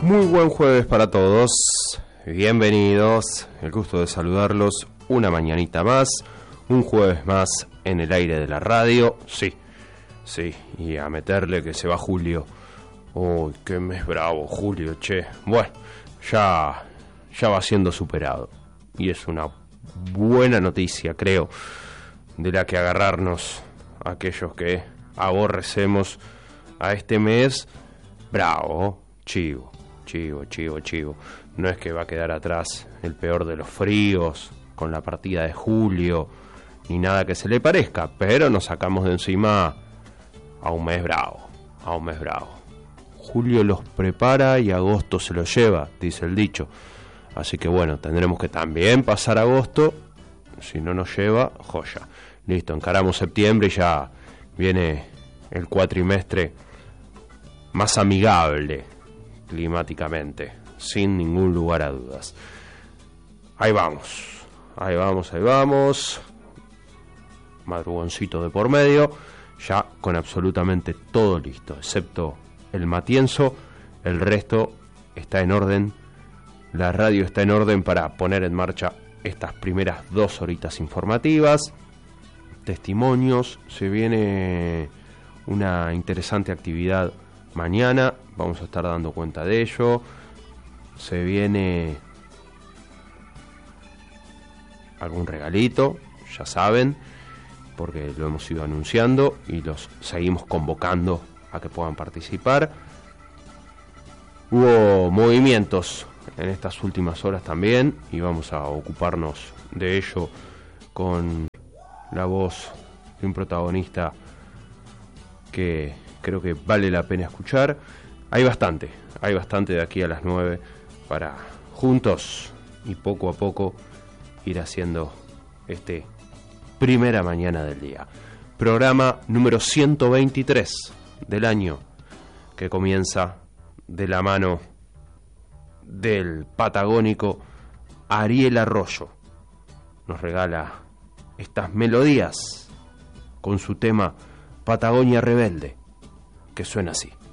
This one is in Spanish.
Muy buen jueves para todos, bienvenidos, el gusto de saludarlos una mañanita más, un jueves más en el aire de la radio, sí, y a meterle que se va Julio. Uy, qué mes bravo, Julio, che. Bueno, ya va siendo superado. Y es una buena noticia, creo, de la que agarrarnos aquellos que aborrecemos a este mes bravo, chivo. No es que va a quedar atrás el peor de los fríos con la partida de julio, ni nada que se le parezca, pero nos sacamos de encima a un mes bravo. Julio los prepara y agosto se los lleva, dice el dicho. Así que bueno, tendremos que también pasar agosto. Si no nos lleva, joya. Listo, encaramos septiembre y ya viene el cuatrimestre más amigable climáticamente, sin ningún lugar a dudas. Ahí vamos. Madrugoncito de por medio, ya con absolutamente todo listo, excepto el matienzo. El resto está en orden. La radio está en orden para poner en marcha estas primeras 2 horitas informativas, testimonios. Se viene una interesante actividad mañana, vamos a estar dando cuenta de ello. Se viene algún regalito, ya saben, porque lo hemos ido anunciando y los seguimos convocando a que puedan participar. Hubo movimientos en estas últimas horas también y vamos a ocuparnos de ello con la voz de un protagonista que creo que vale la pena escuchar. Hay bastante de aquí a las 9 para juntos y poco a poco ir haciendo este primera mañana del día. Programa número 123 del año, que comienza de la mano del patagónico Ariel Arroyo. Nos regala estas melodías con su tema Patagonia Rebelde, que suena así.